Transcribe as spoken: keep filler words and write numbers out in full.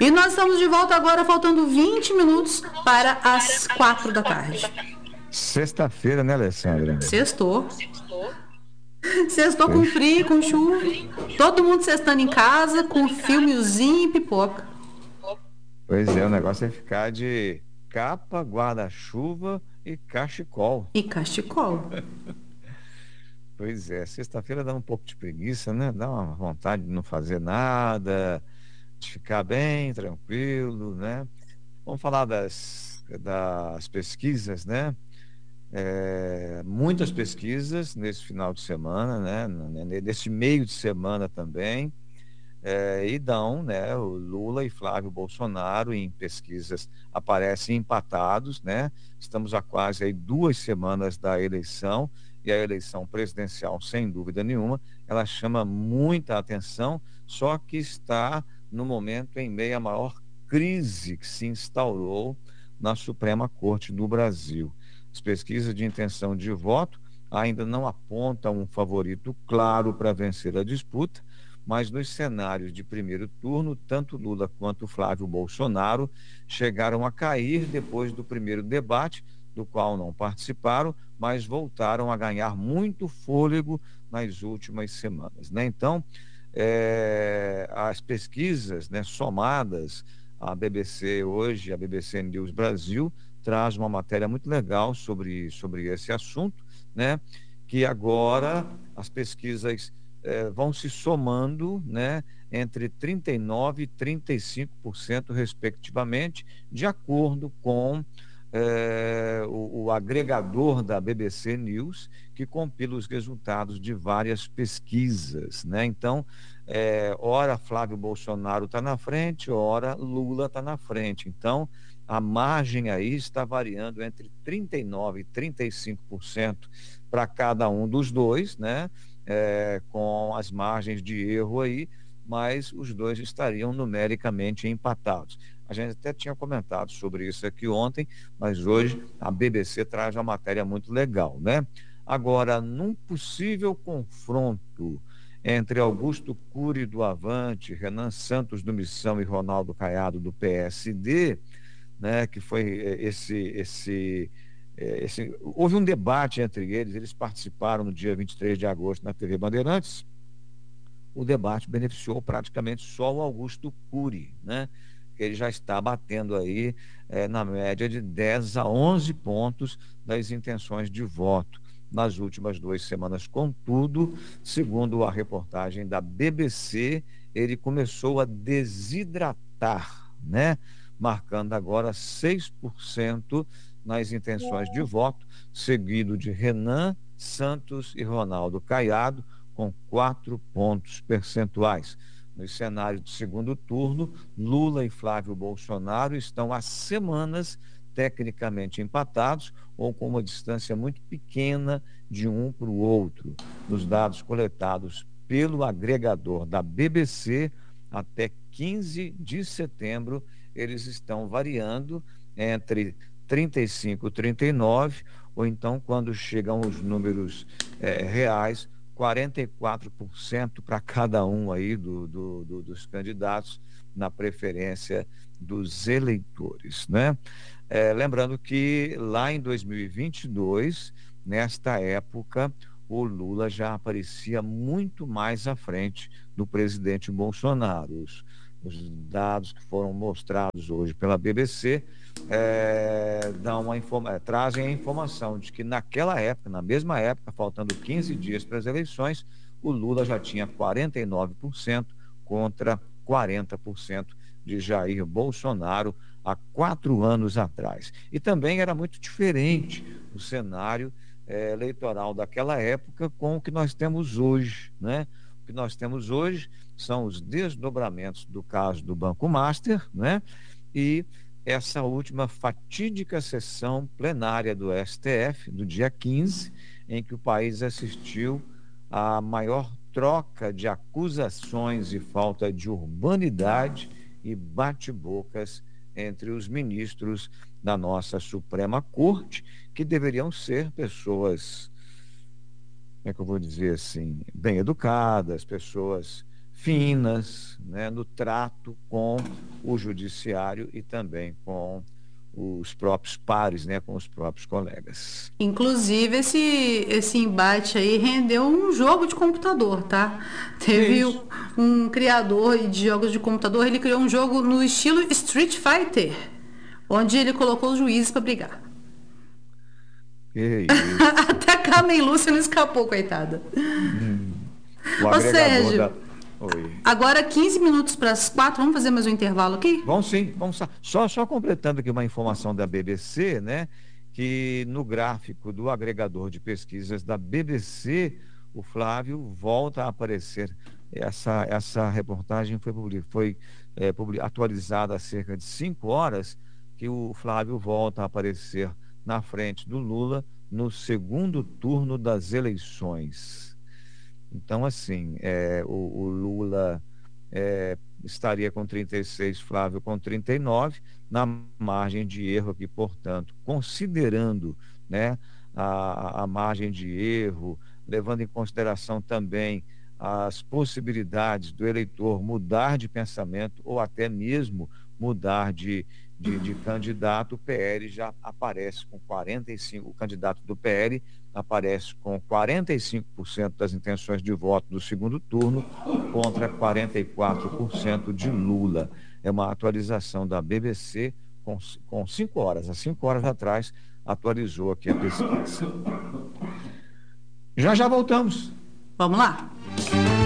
E nós estamos de volta agora, faltando vinte minutos para as quatro da tarde. Sexta-feira, né, Alessandra? Sextou. Sextou com Pois, frio, com chuva. Todo mundo sextando em casa, com filmezinho e pipoca. pois é, o negócio é ficar de capa, guarda-chuva e cachecol. E cachecol. Pois é, sexta-feira dá um pouco de preguiça, né? Dá uma vontade de não fazer nada, de ficar bem tranquilo, né? Vamos falar das, das pesquisas, né? É, muitas pesquisas nesse final de semana, né? n- Nesse meio de semana também. É, e dão, né, o Lula e Flávio Bolsonaro em pesquisas aparecem empatados, né? Estamos a quase aí duas semanas da eleição e a eleição presidencial, sem dúvida nenhuma, ela chama muita atenção, só que está no momento em meio à maior crise que se instaurou na Suprema Corte do Brasil. As pesquisas de intenção de voto ainda não apontam um favorito claro para vencer a disputa, mas nos cenários de primeiro turno, tanto Lula quanto Flávio Bolsonaro chegaram a cair depois do primeiro debate, do qual não participaram, mas voltaram a ganhar muito fôlego nas últimas semanas, né? Então, é, as pesquisas, né, somadas, a B B C hoje, a B B C News Brasil, traz uma matéria muito legal sobre, sobre esse assunto, né? Que agora as pesquisas eh, vão se somando, né, entre trinta e nove por cento e trinta e cinco por cento, respectivamente, de acordo com eh, o, o agregador da B B C News, que compila os resultados de várias pesquisas, né? Então, eh, ora Flávio Bolsonaro está na frente, ora Lula está na frente. Então, a margem aí está variando entre trinta e nove por cento e trinta e cinco por cento para cada um dos dois, né? É, com as margens de erro aí, mas os dois estariam numericamente empatados. A gente até tinha comentado sobre isso aqui ontem, mas hoje a B B C traz uma matéria muito legal, né? Agora, num possível confronto entre Augusto Cury do Avante, Renan Santos do Missão e Ronaldo Caiado do P S D, né, que foi eh, esse, esse, eh, esse. Houve um debate entre eles, eles participaram no dia vinte e três de agosto na T V Bandeirantes. O debate beneficiou praticamente só o Augusto Cury, né? Que ele já está batendo aí eh, na média de dez a onze pontos das intenções de voto nas últimas duas semanas. Contudo, segundo a reportagem da B B C, ele começou a desidratar, né? Marcando agora seis por cento nas intenções de voto, seguido de Renan Santos e Ronaldo Caiado, com quatro pontos percentuais. Nos cenários do segundo turno, Lula e Flávio Bolsonaro estão há semanas tecnicamente empatados ou com uma distância muito pequena de um para o outro. Nos dados coletados pelo agregador da B B C, até quinze de setembro, eles estão variando entre trinta e cinco e trinta e nove, ou então, quando chegam os números eh, reais, quarenta e quatro por cento para cada um aí do, do, do, dos candidatos na preferência dos eleitores, né? É, lembrando que lá em dois mil e vinte e dois, nesta época, o Lula já aparecia muito mais à frente do presidente Bolsonaro. Os, os dados que foram mostrados hoje pela B B C é, dão uma informa- é, trazem a informação de que naquela época, na mesma época, faltando quinze dias para as eleições, o Lula já tinha quarenta e nove por cento contra quarenta por cento de Jair Bolsonaro há quatro anos atrás. E também era muito diferente o cenário é, eleitoral daquela época com o que nós temos hoje, né? O que nós temos hoje são os desdobramentos do caso do Banco Master, né? E essa última fatídica sessão plenária do S T F, do dia quinze, em que o país assistiu à maior troca de acusações e falta de urbanidade e bate-bocas entre os ministros da nossa Suprema Corte, que deveriam ser pessoas, como é que eu vou dizer assim, bem educadas, pessoas finas, né, no trato com o judiciário e também com os próprios pares, né, com os próprios colegas. Inclusive, esse, esse embate aí rendeu um jogo de computador, tá? Teve um, Isso. um criador de jogos de computador, ele criou um jogo no estilo Street Fighter, onde ele colocou os juízes para brigar. Que isso. Até a Carmen Lúcia não escapou, coitada. Hum. O Ô agregador Sérgio, da. Oi. agora quinze minutos para as quatro, vamos fazer mais um intervalo aqui? Vamos sim, vamos só, só, só completando aqui uma informação da B B C, né? Que no gráfico do agregador de pesquisas da B B C, o Flávio volta a aparecer. Essa, essa reportagem foi, publi- foi é, publi- atualizada há cerca de cinco horas, que o Flávio volta a aparecer na frente do Lula no segundo turno das eleições. Então, assim, é, o, o Lula é, estaria com trinta e seis, Flávio com trinta e nove, na margem de erro aqui, portanto, considerando, né, a, a margem de erro, levando em consideração também as possibilidades do eleitor mudar de pensamento ou até mesmo mudar de, de, de candidato, o P L já aparece com quarenta e cinco, o candidato do P L aparece com quarenta e cinco por cento das intenções de voto do segundo turno contra quarenta e quatro por cento de Lula. É uma atualização da B B C com, com cinco horas. Há cinco horas atrás, atualizou aqui a pesquisa. Já já voltamos. Vamos lá?